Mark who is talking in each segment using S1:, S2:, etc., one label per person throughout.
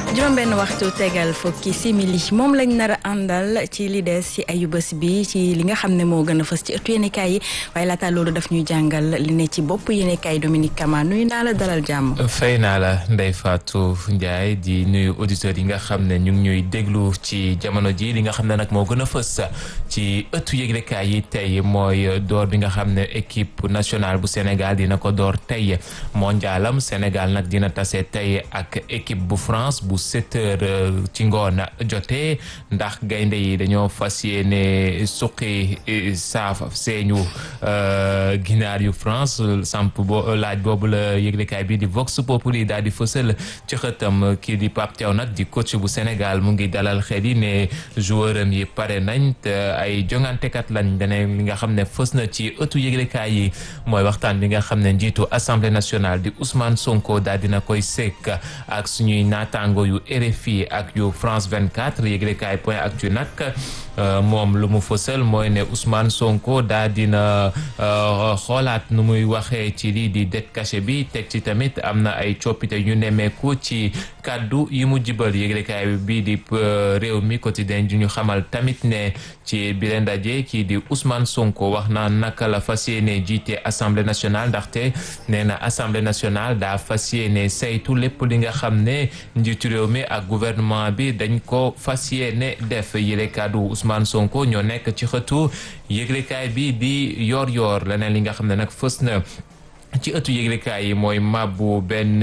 S1: juróom-benn waxtu tegal fukki simili moom lañ nar a àndal ci li des ci ayu bés bi ci li nga xam ne moo gën a fës ci ëttu yéenekaay yi waaye laata loolu daf ñuy jàngal li ne ci bopp yéenekaay Dominique Kama nuyu naa la dalal jàmm.
S2: fay naa la Ndeye Fatou Ndiaye di nuyu auditeurs yi nga xam ne ñu ngi ñuy déglu ci jamono ji li nga xam ne nag moo gën a fës ci ëttu yéenekaay yi tey mooy door bi nga xam ne équipe nationale bu Sénégal dina ko door tey mondialam Sénégal nag dina tase tey ak équipe bu France bu 7 heures ci ngoon jotee ndax gaynde yi dañoo fas yéene suqi saaf seeñu ginaar yu France samp laaj boobu la yëglekaay bi di Vox Populi daal di fësal ci xëtam kii di Pape Thiaw nag di coach bu Sénégal mu ngi dalal xel yi ne joueuram yi pare nañ te ay jongantekat lañ dane li nga xam ne fës na ci ëttu yëglekaay yi mooy waxtaan bi nga xam ne njiitu Assemblée nationale di Ousmane Sonko daal dina koy sekk ak suñuy naataango yu RFI ak yu France 24 yëglekaay point actu nag moom lu mu fësal mooy ne Ousmane Sonko daa dina xoolaat nu muy waxee ci lii di dette cachée bi teg ci tamit am na ay coppite yu nemmeeku ci kaddu yi mu jibal yëglekaay bi di réew mi quotidien ju ñu xamal tamit ne ci bile ndaje kii di Ousmane Sonko wax na naka la fas yéene jiite Assemblée nationale ndaxte nee na Assemblée nationale daa fas yéene saytu lépp li nga xam ne njiitu réew mi ak gouvernement bi dañ ko fas yéene def yile kaddu Ousmane Sonko ñoo nekk ci xëtu yëglekaay bi di yor leneen li nga xam ne nag fës na ci ëttu yëglekaay yi mooy mabbu benn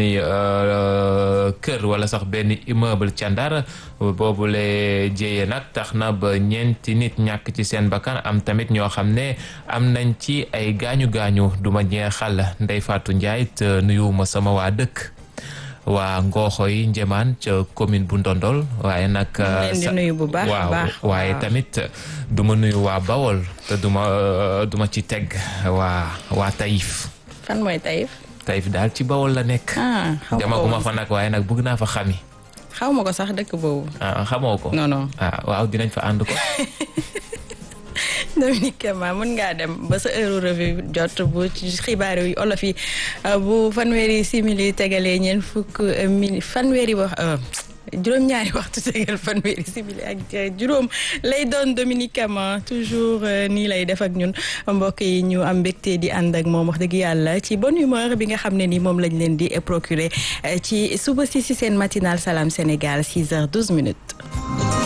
S2: kër wala sax benn immeuble ca Ndar boobule jéyee nag tax na ba ñeenti nit ñàkk ci seen bakkan am tamit ñoo xam ne am nañ ci ay gaañu duma jeexal Ndeye Fatou Ndiaye te nuyu ma sama waa dëkk waa Ngooxoy Njëmaan ca commune bu Ndondol waaye nag waaw waaye tamit duma nuyu waa Bawol te duma ci teg waa Taïf.
S1: fan mooy Taïf.
S2: Taïf daal ci Bawol la nekk. demaguma fa nag waaye nag bëgg naa fa xami.
S1: xaw ma ko sax dëkk boobu.
S2: xamoo ko.
S1: non.
S2: waaw dinañ fa ànd ko.
S1: Dominique Kama mën ngaa dem ba sa heure revue jot bu ci xibaar yu olof yi bu fanweeri simili tegalee ñeent fukk fanweeri wax. juróom-ñaari waxtu tegal fanweeri simili ak juróom lay doon Dominique Kama toujours nii lay def ak ñun mbokk yi ñu am mbégte di ànd ak moom wax dëgg yàlla ci bonne humeur bi nga xam ne ni moom lañ leen di procurer ci suba si seen matinal Salam Sénégal 6h12.